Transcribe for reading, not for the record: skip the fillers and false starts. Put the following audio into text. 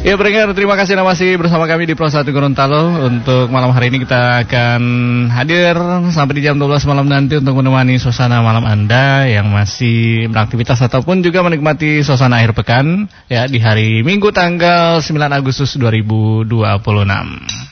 Ya pendengar, terima kasih Anda masih bersama kami di Pro 1 Gorontalo. Untuk malam hari ini kita akan hadir sampai di jam 12 malam nanti untuk menemani suasana malam Anda yang masih beraktivitas ataupun juga menikmati suasana akhir pekan ya di hari Minggu tanggal 9 Agustus 2026.